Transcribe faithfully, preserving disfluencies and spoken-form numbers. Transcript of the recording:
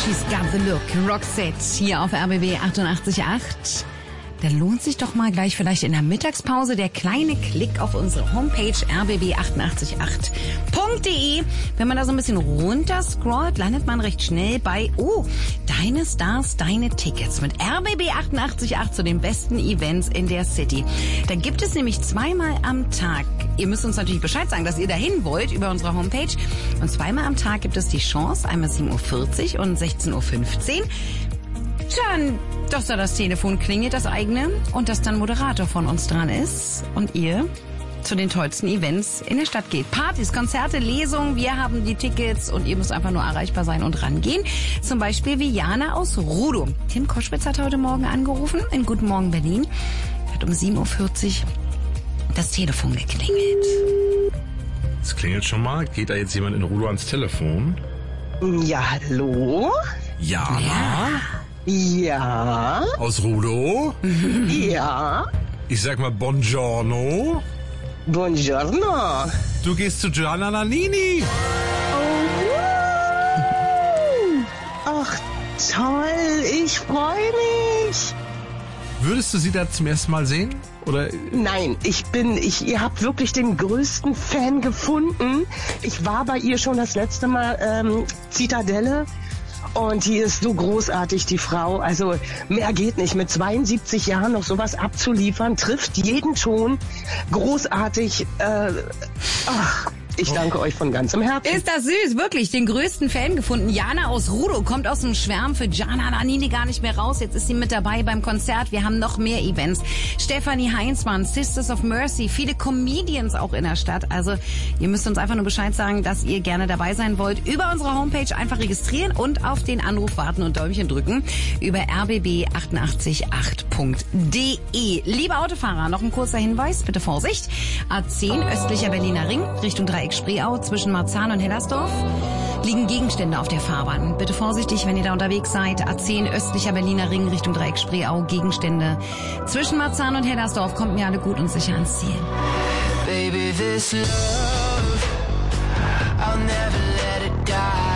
She's got the look. Roxette hier auf R B B achtundachtzig Komma acht. Da lohnt sich doch mal gleich vielleicht in der Mittagspause der kleine Klick auf unsere Homepage r b b achtundachtzig Komma acht punkt d e. Wenn man da so ein bisschen runter scrollt, landet man recht schnell bei, oh, deine Stars, deine Tickets mit R B B achtundachtzig Komma acht zu den besten Events in der City. Da gibt es nämlich zweimal am Tag. Ihr müsst uns natürlich Bescheid sagen, dass ihr dahin wollt über unsere Homepage. Und zweimal am Tag gibt es die Chance, einmal sieben Uhr vierzig und sechzehn Uhr fünfzehn. Dann, dass da das Telefon klingelt, das eigene, und dass dann Moderator von uns dran ist und ihr zu den tollsten Events in der Stadt geht. Partys, Konzerte, Lesungen, wir haben die Tickets und ihr müsst einfach nur erreichbar sein und rangehen. Zum Beispiel wie Jana aus Rudow. Tim Koschwitz hat heute Morgen angerufen in Guten Morgen Berlin. Hat um sieben Uhr vierzig das Telefon geklingelt. Es klingelt schon mal. Geht da jetzt jemand in Rudow ans Telefon? Ja, hallo? Jana? Ja. Ja. Aus Rudow? Ja. Ich sag mal Buongiorno. Buongiorno. Du gehst zu Gianna Nannini. Oh. Ach, toll. Ich freue mich. Würdest du sie da zum ersten Mal sehen? Oder? Nein, ich bin, ich, ihr habt wirklich den größten Fan gefunden. Ich war bei ihr schon das letzte Mal, ähm, Zitadelle. Und die ist so großartig, die Frau. Also mehr geht nicht. Mit zweiundsiebzig Jahren noch sowas abzuliefern, trifft jeden Ton. Großartig. Äh, ach, ich danke euch von ganzem Herzen. Ist das süß, wirklich. Den größten Fan gefunden. Jana aus Rudow kommt aus dem Schwärm für Gianna Nannini gar nicht mehr raus. Jetzt ist sie mit dabei beim Konzert. Wir haben noch mehr Events. Stefanie Heinzmann, Sisters of Mercy, viele Comedians auch in der Stadt. Also ihr müsst uns einfach nur Bescheid sagen, dass ihr gerne dabei sein wollt. Über unsere Homepage einfach registrieren und auf den Anruf warten und Däumchen drücken. Über r b b achtundachtzig Komma acht punkt d e. Liebe Autofahrer, noch ein kurzer Hinweis. Bitte Vorsicht. A zehn östlicher Berliner Ring Richtung Dreieck Spreeau zwischen Marzahn und Hellersdorf liegen Gegenstände auf der Fahrbahn. Bitte vorsichtig, wenn ihr da unterwegs seid. A zehn östlicher Berliner Ring Richtung Dreieck Spreeau, Gegenstände zwischen Marzahn und Hellersdorf. Kommt mir alle gut und sicher ans Ziel. Baby, this love, I'll never let it die.